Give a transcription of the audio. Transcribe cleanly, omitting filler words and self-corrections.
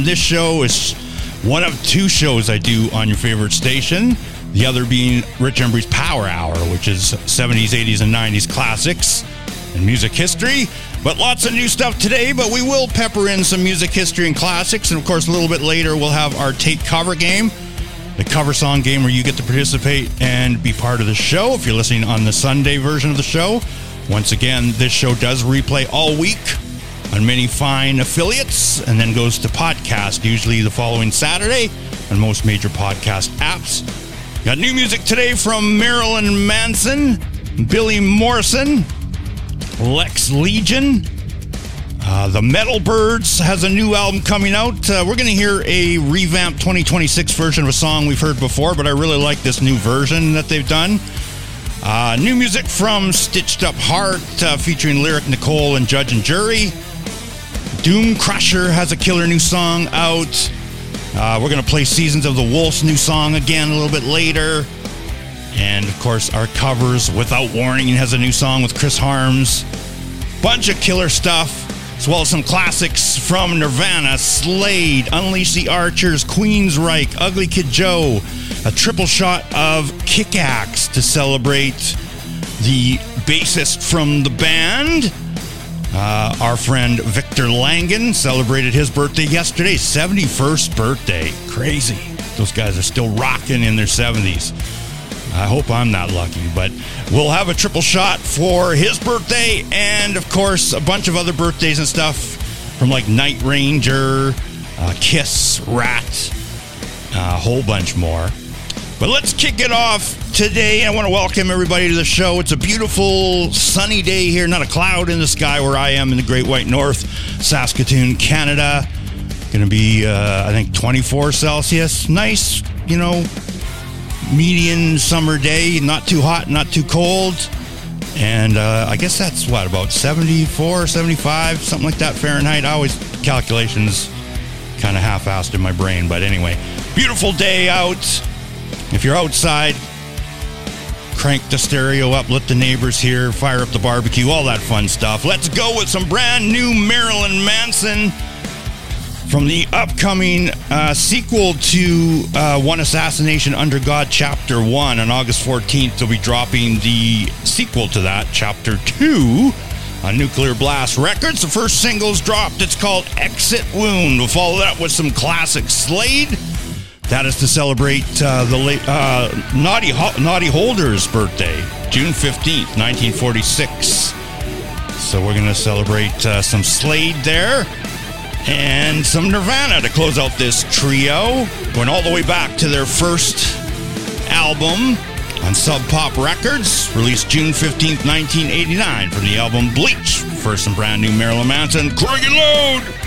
this show is one of two shows I do on your favorite station. The other being Rich Embry's Power Hour, which is 70s, 80s, and 90s classics and music history. But lots of new stuff today, but we will pepper in some music history and classics. And of course, a little bit later, we'll have our Take Cover game, the cover song game where you get to participate and be part of the show if you're listening on the Sunday version of the show. Once again, this show does replay all week on many fine affiliates and then goes to podcast, usually the following Saturday on most major podcast apps. Got new music today from Marilyn Manson, Billy Morrison, Lex Legion. The Metal Birds has a new album coming out. We're going to hear a revamped 2026 version of a song we've heard before, but I really like this new version that they've done. New music from Stitched Up Heart featuring Lyric Nicole and Judge and Jury. Doom Crusher has a killer new song out. We're going to play Seasons of the Wolf's new song again a little bit later. And, of course, our covers, Without Warning has a new song with Chris Harms. Bunch of killer stuff, as well as some classics from Nirvana, Slade, Unleash the Archers, Queensryche, Ugly Kid Joe. A triple shot of Kick-Axe to celebrate the bassist from the band. Our friend Victor Langan celebrated his birthday yesterday, 71st birthday. Crazy. Those guys are still rocking in their 70s. I hope I'm not lucky, but we'll have a triple shot for his birthday and, of course, a bunch of other birthdays and stuff from like Night Ranger, Kiss, Rat, a whole bunch more. But let's kick it off today. I want to welcome everybody to the show. It's a beautiful sunny day here, not a cloud in the sky where I am in the Great White North, Saskatoon, Canada. Going to be, I think, 24 Celsius. Nice, median summer day. Not too hot, not too cold. And I guess that's, about 74, 75, something like that Fahrenheit. I always, calculations kind of half-assed in my brain. But anyway, beautiful day out. If you're outside, crank the stereo up, let the neighbors hear, fire up the barbecue, all that fun stuff. Let's go with some brand new Marilyn Manson from the upcoming sequel to One Assassination Under God Chapter 1. On August 14th, they'll be dropping the sequel to that, Chapter 2, on Nuclear Blast Records. The first single's dropped. It's called Exit Wound. We'll follow that with some classic Slade. That is to celebrate the late Noddy Holder's birthday, June 15th, 1946. So we're going to celebrate some Slade there and some Nirvana to close out this trio. Going all the way back to their first album on Sub Pop Records, released June 15th, 1989 from the album Bleach. First and brand new Marilyn Manson, Crank It Loud!